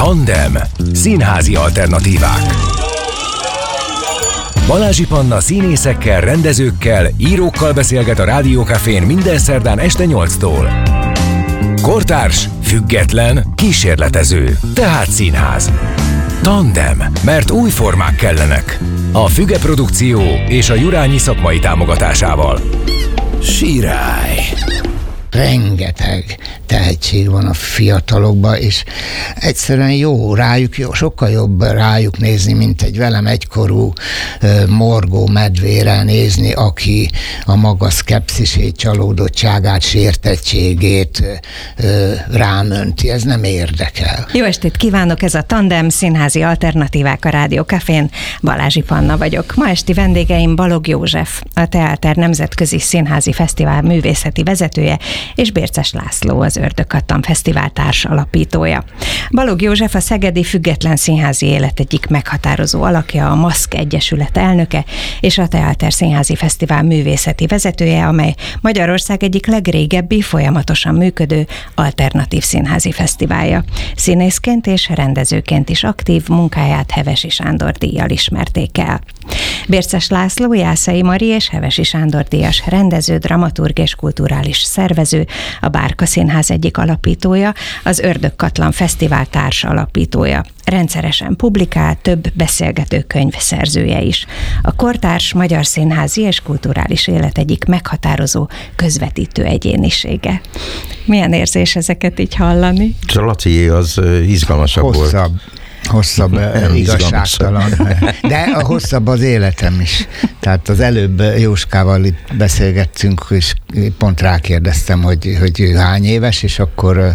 Tandem. Színházi alternatívák. Balázsi Panna színészekkel, rendezőkkel, írókkal beszélget a Rádiókafén minden szerdán este 8-tól. Kortárs, független, kísérletező, tehát színház. Tandem, mert új formák kellenek. A Füge Produkció és a Jurányi szakmai támogatásával. Sirály! Rengeteg tehetség van a fiatalokban, és egyszerűen sokkal jobb rájuk nézni, mint egy velem egykorú morgó medvére nézni, aki a maga szkepszisét, csalódottságát, sértettségét rám önti. Ez nem érdekel. Jó estét kívánok, ez a Tandem, színházi alternatívák a Rádiókafén. Balázsi Panna vagyok. Ma esti vendégeim Balogh József, a Teáter Nemzetközi Színházi Fesztivál művészeti vezetője, és Bérces László, az Ördög-Kattan Fesztivál társ alapítója. Balogh József a szegedi független színházi élet egyik meghatározó alakja, a Maszk Egyesület elnöke, és a Teáter Színházi Fesztivál művészeti vezetője, amely Magyarország egyik legrégebbi, folyamatosan működő alternatív színházi fesztiválja. Színészként és rendezőként is aktív, munkáját Hevesi Sándor díjjal ismerték el. Bérces László Jászai Mari és Hevesi Sándor díjas rendező, dramaturg és kulturális szervező, a Bárka Színház egyik alapítója, az Ördög-Kattan Fesztivál társ alapítója. Rendszeresen publikál, több beszélgetőkönyv szerzője is. A kortárs magyar színházi és kulturális élet egyik meghatározó közvetítő egyénisége. Milyen érzés ezeket így hallani? Laci, az izgalmasabb volt. Hosszabb, igazságtalan. De a hosszabb az életem is. Tehát az előbb Jóskával itt beszélgettünk, és pont rákérdeztem, hogy ő hány éves, és akkor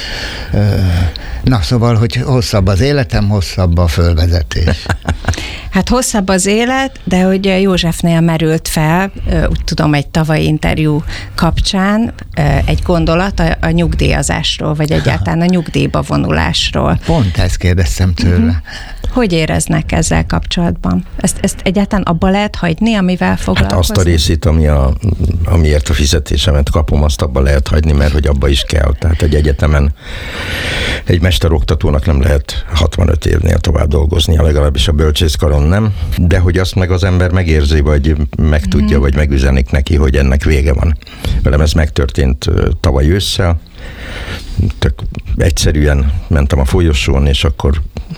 szóval, hogy hosszabb az életem, hosszabb a fölvezetés. Hát hosszabb az élet, de hogy Józsefnél merült fel, úgy tudom, egy tavalyi interjú kapcsán egy gondolat a nyugdíjazásról, vagy egyáltalán a nyugdíjba vonulásról. Pont ezt kérdeztem tőle. Hogy éreznek ezzel kapcsolatban? Ezt egyáltalán abba lehet hagyni, amivel foglalkozni? Hát azt a részét, amiért a fizetésemet kapom, azt abba lehet hagyni, mert hogy abba is kell. Tehát egy egyetemen egy mesteroktatónak nem lehet 65 évnél tovább dolgozni, legalábbis a bölcsészkaron nem, de hogy azt meg az ember megérzi, vagy megtudja, vagy megüzenik neki, hogy ennek vége van. Velem ez megtörtént tavaly ősszel, tök egyszerűen mentem a folyosón, és akkor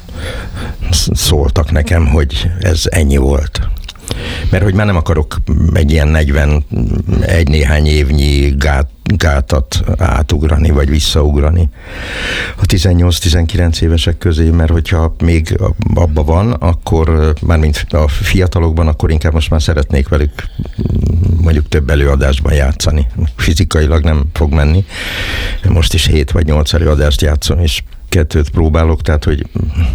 szóltak nekem, hogy ez ennyi volt. Mert hogy már nem akarok egy ilyen 41 néhány évnyi gátat átugrani, vagy visszaugrani a 18-19 évesek közé, mert hogyha még abba van, akkor mármint a fiatalokban, akkor inkább most már szeretnék velük mondjuk több előadásban játszani. Fizikailag nem fog menni. Most is 7 vagy 8 előadást játszom, és 2 próbálok, tehát hogy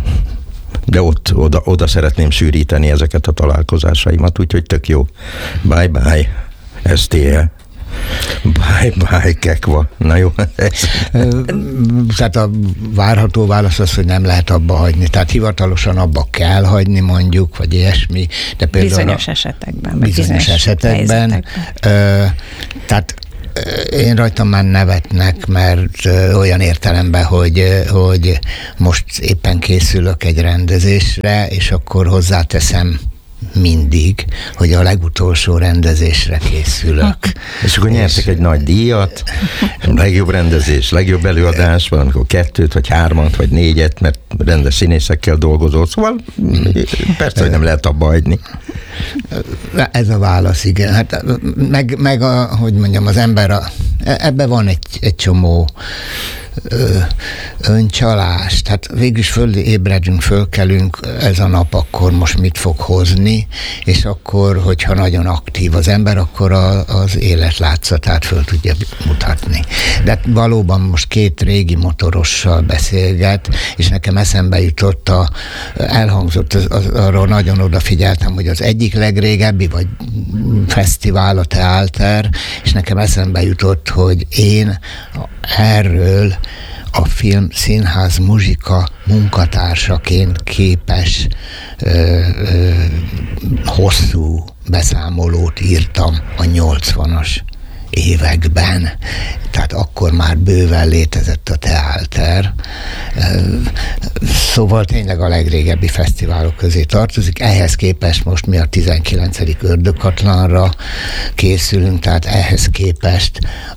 de oda szeretném sűríteni ezeket a találkozásaimat, úgyhogy tök jó. Bye-bye, STL. Bye-bye, Kekva. Na jó. Tehát a várható válasz az, hogy nem lehet abba hagyni. Tehát hivatalosan abba kell hagyni, mondjuk, vagy ilyesmi. De például bizonyos esetekben. Bizonyos esetekben. Tehát én rajtam már nevetnek, mert olyan értelemben, hogy most éppen készülök egy rendezésre, és akkor hozzáteszem mindig, hogy a legutolsó rendezésre készülök. És akkor nyertek egy nagy díjat, legjobb rendezés, legjobb előadás, valamikor 2 vagy 3 vagy 4, mert rendes színészekkel dolgozol, szóval persze, hogy nem lehet abba hagyni. Ez a válasz, igen. Hát meg hogy mondjam, az ember, ebben van egy csomó öncsalás. Tehát végülis fölébredünk, fölkelünk, ez a nap akkor most mit fog hozni, és akkor, hogyha nagyon aktív az ember, akkor az élet látszatát föl tudja mutatni. De valóban most 2 régi motorossal beszélget, és nekem eszembe jutott, elhangzott, arról nagyon odafigyeltem, hogy az egyik legrégebbi, vagy fesztivál a Teáter, és nekem eszembe jutott, hogy én erről a film, színház, muzsika munkatársaként képes hosszú beszámolót írtam a 80-as években. Tehát akkor már bőven létezett a Teáter. Szóval tényleg a legrégebbi fesztiválok közé tartozik. Ehhez képest most mi a 19. Ördögkatlanra készülünk, tehát ehhez képest,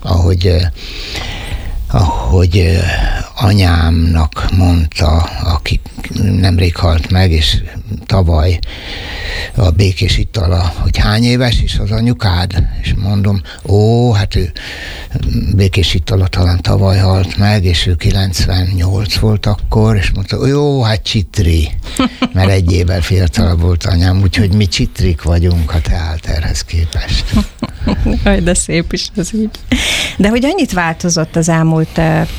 ahogy anyámnak mondta, aki nemrég halt meg, és tavaly a Békés Itala, hogy hány éves is az anyukád? És mondom, hát ő Békés Itala talán tavaly halt meg, és ő 98 volt akkor, és mondta, jó, hát csitri, mert egy évvel fiatalabb volt anyám, úgyhogy mi csitrik vagyunk a teálterhez képest. Aj, de szép is ez így. De hogy annyit változott az elmúlt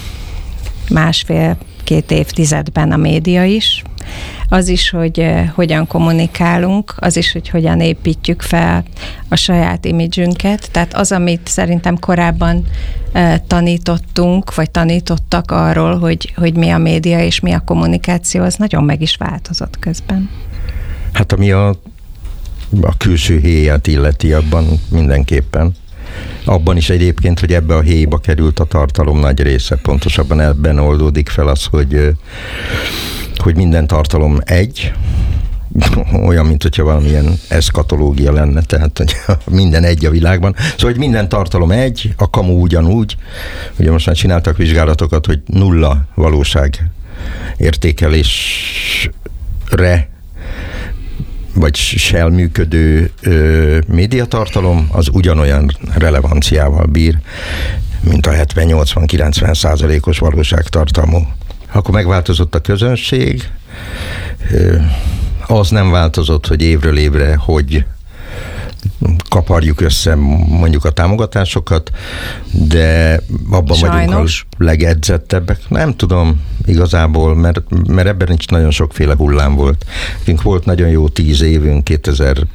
1,5-2 évtizedben a média is, az is, hogy hogyan kommunikálunk, az is, hogy hogyan építjük fel a saját imidzsünket. Tehát az, amit szerintem korábban tanítottunk, vagy tanítottak arról, hogy mi a média és mi a kommunikáció, az nagyon meg is változott közben. Hát ami a külső héját illeti, abban mindenképpen. Abban is egyébként, hogy ebbe a héjba került a tartalom nagy része. Pontosabban ebben oldódik fel az, hogy minden tartalom egy, olyan, mint hogyha valamilyen eszkatológia lenne, tehát hogy minden egy a világban. Szóval, hogy minden tartalom egy, a kamu ugyanúgy. Ugye most már csináltak vizsgálatokat, hogy 0 valóság értékelésre vagy sel működő médiatartalom, az ugyanolyan relevanciával bír, mint a 70-80-90%-os valóságtartalmú. Akkor megváltozott a közönség, az nem változott, hogy évről évre, hogy kaparjuk össze mondjuk a támogatásokat, de abban vagyunk a legedzettebbek. Nem tudom igazából, mert ebben is nagyon sokféle hullám volt. Nekünk volt nagyon jó 10 évünk, 2005-től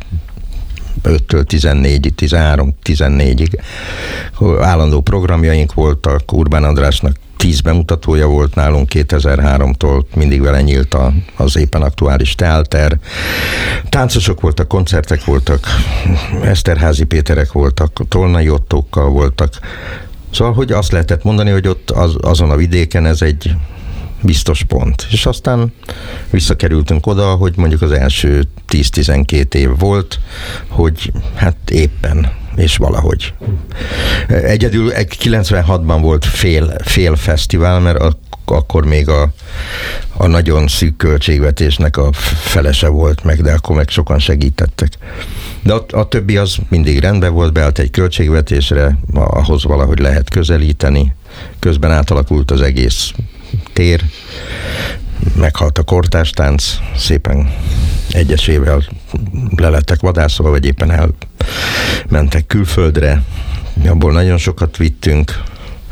13-14-ig. Állandó programjaink voltak, Urbán Andrásnak 10 bemutatója volt nálunk 2003-tól, mindig vele nyílt az éppen aktuális teálter. Táncosok voltak, koncertek voltak, Eszterházy Péterek voltak, Tolnai Ottókkal voltak. Szóval, hogy azt lehetett mondani, hogy ott azon a vidéken ez egy biztos pont. És aztán visszakerültünk oda, hogy mondjuk az első 10-12 év volt, hogy hát éppen és valahogy. Egyedül 96-ban volt fél fesztivál, mert akkor még a nagyon szűk költségvetésnek a felese volt meg, de akkor meg sokan segítettek. De a többi az mindig rendben volt, beállt egy költségvetésre, ahhoz valahogy lehet közelíteni. Közben átalakult az egész tér, meghalt a kortárstánc, szépen egyesével lelettek vadászolva, vagy éppen elmentek külföldre, abból nagyon sokat vittünk.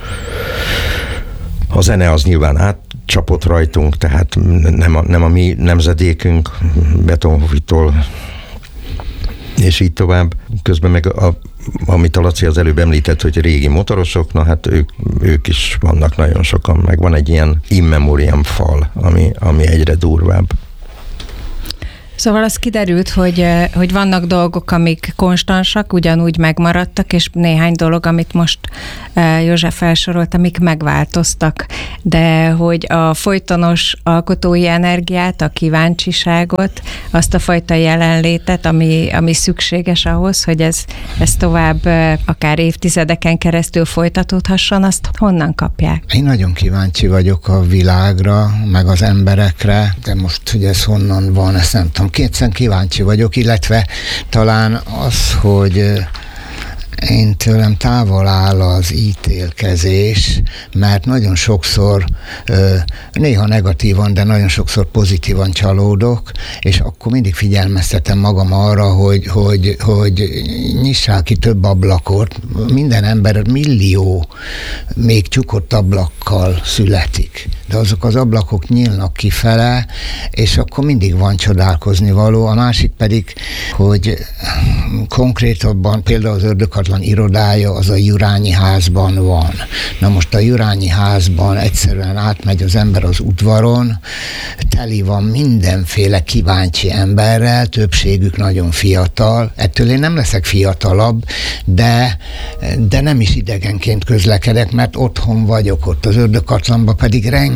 A zene az nyilván átcsapott rajtunk, tehát nem a mi nemzedékünk, Beethoven-tól és így tovább. Közben meg amit a Laci az előbb említett, hogy régi motorosok, na hát ők is vannak nagyon sokan, meg van egy ilyen in memoriam fal, ami egyre durvább. Szóval az kiderült, hogy vannak dolgok, amik konstansak, ugyanúgy megmaradtak, és néhány dolog, amit most József felsorolt, amik megváltoztak, de hogy a folytonos alkotói energiát, a kíváncsiságot, azt a fajta jelenlétet, ami szükséges ahhoz, hogy ez tovább akár évtizedeken keresztül folytatódhasson, azt honnan kapják? Én nagyon kíváncsi vagyok a világra, meg az emberekre, de most, hogy ez honnan van, ezt nem tudom. Kétszer kíváncsi vagyok, illetve talán az, hogy én tőlem távol áll az ítélkezés, mert nagyon sokszor, néha negatívan, de nagyon sokszor pozitívan csalódok, és akkor mindig figyelmeztetem magam arra, hogy nyissál ki több ablakot. Minden ember millió még csukott ablakkal születik, de azok az ablakok nyílnak kifele, és akkor mindig van csodálkozni való. A másik pedig, hogy konkrétabban például az Ördögkatlan irodája az a Jurányi házban van. Na most a Jurányi házban egyszerűen átmegy az ember az udvaron, teli van mindenféle kíváncsi emberrel, többségük nagyon fiatal. Ettől én nem leszek fiatalabb, de nem is idegenként közlekedek, mert otthon vagyok ott. Az Ördögkatlanban pedig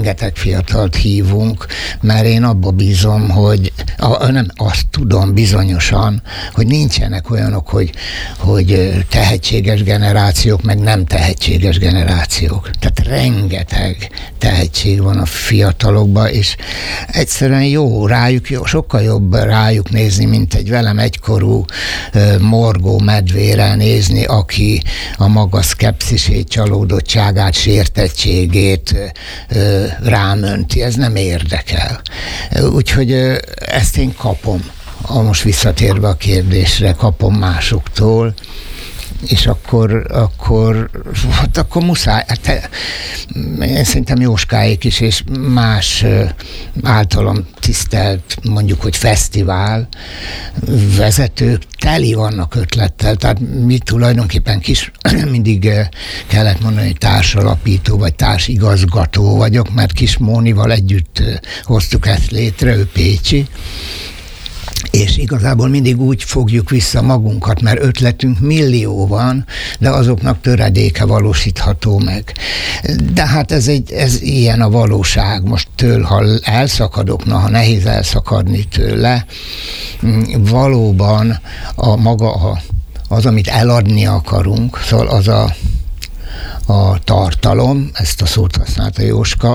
rengeteg fiatalt hívunk, mert én abba bízom, hogy nem azt tudom bizonyosan, hogy nincsenek olyanok, hogy tehetséges generációk, meg nem tehetséges generációk. Tehát rengeteg tehetség van a fiatalokban, és egyszerűen sokkal jobb rájuk nézni, mint egy velem egykorú morgó medvére nézni, aki a maga szkepszisét, csalódottságát, sértettségét rám önti. Ez nem érdekel. Úgyhogy ezt én kapom. Most visszatérve a kérdésre, kapom másoktól, és akkor muszáj. Én szerintem Jóskáék is, és más általam tisztelt, mondjuk, hogy fesztivál vezetők teli vannak ötlettel, tehát mi tulajdonképpen mindig kellett mondani, hogy társalapító vagy társigazgató vagyok, mert Kis Mónival együtt hoztuk ezt létre, ő pécsi, és igazából mindig úgy fogjuk vissza magunkat, mert ötletünk millió van, de azoknak töredéke valósítható meg. De hát ez ilyen a valóság. Most ha elszakadok, ha nehéz elszakadni tőle, valóban az, amit eladni akarunk, szóval az a tartalom, ezt a szót használta Jóska,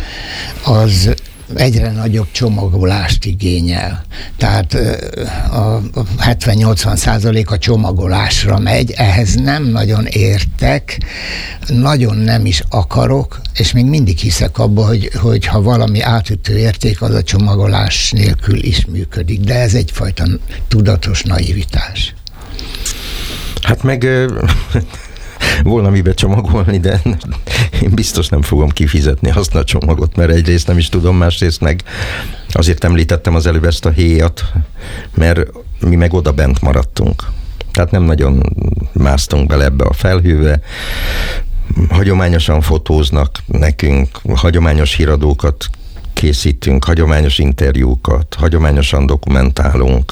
az egyre nagyobb csomagolást igényel. Tehát a 70-80% a csomagolásra megy, ehhez nem nagyon értek, nagyon nem is akarok, és még mindig hiszek abba, hogy ha valami átütő érték, az a csomagolás nélkül is működik. De ez egyfajta tudatos naivitás. Hát meg volna mibe csomagolni, de én biztos nem fogom kifizetni azt a csomagot, mert egyrészt nem is tudom, másrészt meg azért említettem az előbb ezt a héjat, mert mi meg oda bent maradtunk. Tehát nem nagyon másztunk bele ebbe a felhőbe, hagyományosan fotóznak nekünk, hagyományos híradókat készítünk, hagyományos interjúkat, hagyományosan dokumentálunk.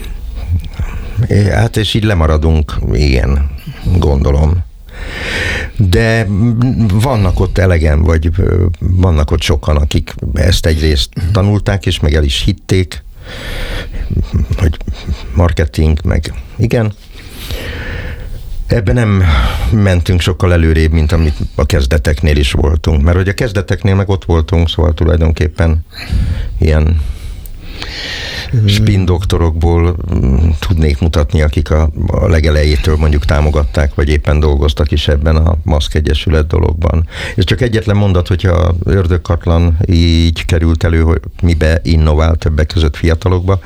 Hát és így lemaradunk, igen, gondolom. De vannak ott elegen, vagy vannak ott sokan, akik ezt egyrészt tanulták, és meg el is hitték, hogy marketing, meg igen. Ebben nem mentünk sokkal előrébb, mint amit a kezdeteknél is voltunk, mert hogy a kezdeteknél meg ott voltunk, szóval tulajdonképpen ilyen spin doktorokból tudnék mutatni, akik a legelejétől mondjuk támogatták, vagy éppen dolgoztak is ebben a Maszk Egyesület dologban. És csak egyetlen mondat, hogyha a Ördögkatlan így került elő, hogy mibe innovál többek között fiatalokba,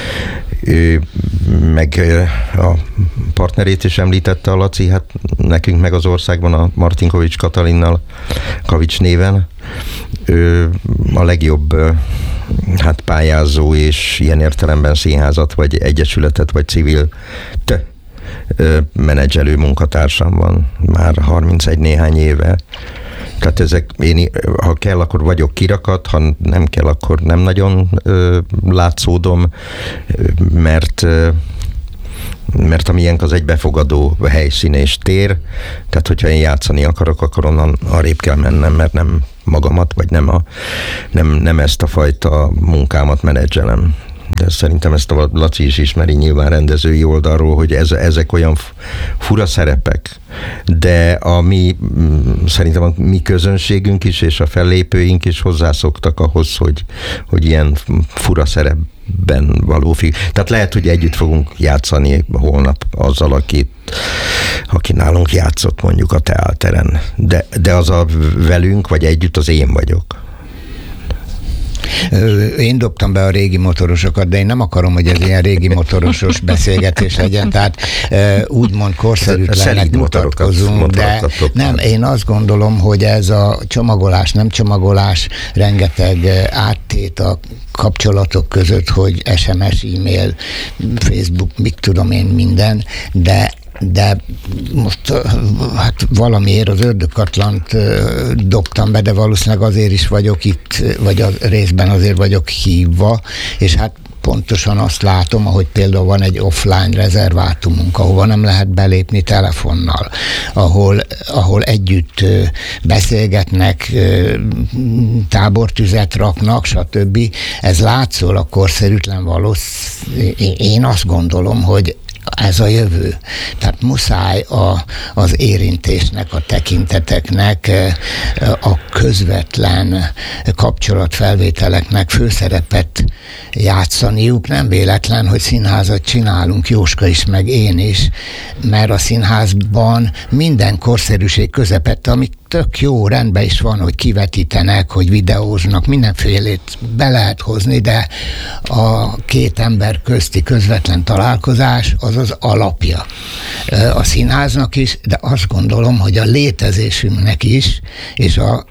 meg a partnerét is említette a Laci, hát nekünk meg az országban a Martinkovics Katalinnal, Kavics néven, a legjobb pályázó és ilyen értelemben színházat, vagy egyesületet, vagy civil menedzselő munkatársam van már 31 néhány éve. Tehát ezek, ha kell, akkor vagyok kirakat, ha nem kell, akkor nem nagyon látszódom, mert a miénk az egy befogadó helyszín és tér, tehát hogyha én játszani akarok, akkor onnan arrébb kell mennem, mert nem magamat, vagy nem ezt a fajta munkámat menedzselem. De szerintem ezt a Laci is ismeri nyilván rendezői oldalról, hogy ezek olyan fura szerepek, de szerintem a mi közönségünk is, és a fellépőink is hozzászoktak ahhoz, hogy ilyen fura szerepben való Tehát lehet, hogy együtt fogunk játszani holnap azzal, aki nálunk játszott mondjuk a teáteren. De az a velünk, vagy együtt az én vagyok. Én dobtam be a régi motorosokat, de én nem akarom, hogy ez ilyen régi motorosos beszélgetés legyen, tehát úgymond korszerűtlenek mutatkozunk, de nem, én azt gondolom, hogy ez a csomagolás, nem csomagolás, rengeteg áttét a kapcsolatok között, hogy SMS, e-mail, Facebook, mit tudom én, minden, de most hát valamiért az Ördögkatlant dobtam be, de valószínűleg azért is vagyok itt, vagy a részben azért vagyok hívva, és hát pontosan azt látom, ahogy például van egy offline rezervátumunk, ahova nem lehet belépni telefonnal, ahol együtt beszélgetnek, tábortüzet raknak, stb. Ez látszólag korszerűtlen én azt gondolom, hogy ez a jövő. Tehát muszáj az érintésnek, a tekinteteknek, a közvetlen kapcsolatfelvételeknek főszerepet játszaniuk. Nem véletlen, hogy színházat csinálunk, Jóska is, meg én is, mert a színházban minden korszerűség közepette, ami tök jó, rendben is van, hogy kivetítenek, hogy videóznak, mindenfélét be lehet hozni, de a két ember közti közvetlen találkozás az az alapja a színháznak is, de azt gondolom, hogy a létezésünknek is, és a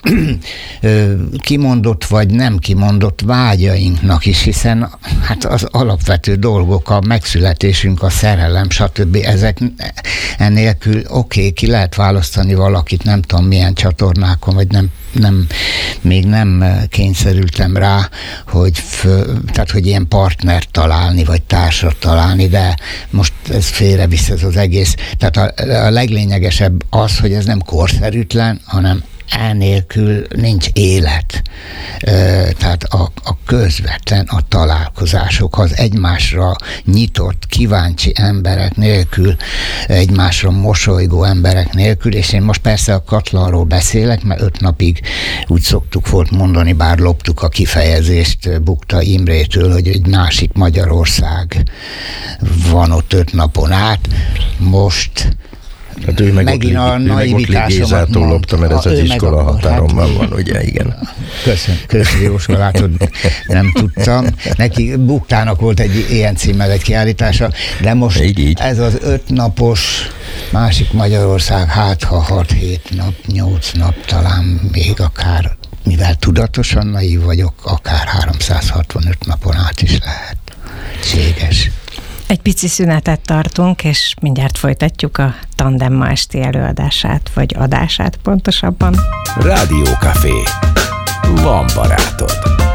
kimondott vagy nem kimondott vágyainknak is, hiszen hát az alapvető dolgok, a megszületésünk, a szerelem, stb. Ezek ennélkül ki lehet választani valakit, nem tudom milyen csatornákon, vagy még nem kényszerültem rá, tehát hogy ilyen partnert találni, vagy társat találni, de most ez félrevisz ez az egész. Tehát a leglényegesebb az, hogy ez nem korszerűtlen, hanem enélkül nincs élet. Tehát a közvetlen, a találkozások, az egymásra nyitott, kíváncsi emberek nélkül, egymásra mosolygó emberek nélkül, és én most persze a Katlanról beszélek, mert 5 napig úgy szoktuk volt mondani, bár loptuk a kifejezést Bukta Imrétől, hogy egy másik Magyarország van ott 5 napon át. Most hát ő meg megint a naivitásomat lopta, mert ez az iskola határon van, ugye, igen. Köszönöm, Jóska, látod, nem tudtam. Neki Buktának volt egy ilyen címmel egy kiállítása, de most így. Ez az 5 napos másik Magyarország, hát ha 6-7 nap, 8 nap, talán még akár, mivel tudatosan naív vagyok, akár 365 napon át is lehetséges. Egy pici szünetet tartunk, és mindjárt folytatjuk a Tandem ma esti előadását, vagy adását pontosabban. Rádiókafé. Van barátod.